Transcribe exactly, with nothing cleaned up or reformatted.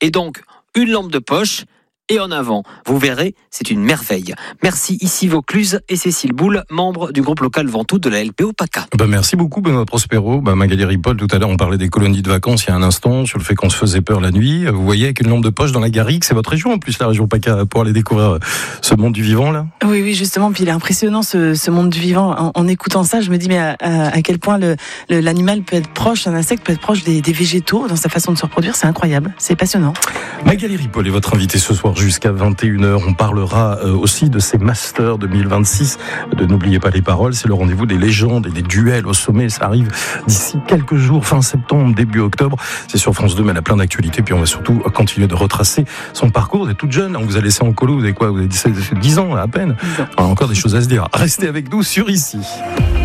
Et donc, une lampe de poche et en avant. Vous verrez, c'est une merveille. Merci ici Vaucluse et Cécile Boulle, membre du groupe local Ventoux de la L P O PACA. Ben merci beaucoup Benoît Prospero. Ben Magali Ripoll, tout à l'heure on parlait des colonies de vacances il y a un instant, sur le fait qu'on se faisait peur la nuit. Vous voyez, avec une lampe de poche dans la Garrigue, c'est votre région en plus, la région PACA, pour aller découvrir ce monde du vivant là. Oui, oui, justement, puis il est impressionnant ce, ce monde du vivant. En, en écoutant ça, je me dis mais à, à, à quel point le, le, l'animal peut être proche, un insecte peut être proche des, des végétaux dans sa façon de se reproduire, c'est incroyable, c'est passionnant. Magali Ripoll est votre invitée ce soir jusqu'à vingt et une heures. On parlera aussi de ces Masters deux mille vingt-six, de N'oubliez pas les paroles, c'est le rendez-vous des légendes et des duels au sommet, ça arrive d'ici quelques jours, fin septembre, début octobre, c'est sur France deux, mais elle a plein d'actualités, puis on va surtout continuer de retracer son parcours. Vous êtes toute jeune, on vous a laissé en colo, vous avez quoi, vous avez dix ans à peine, on a encore des choses à se dire. Restez avec nous sur Ici.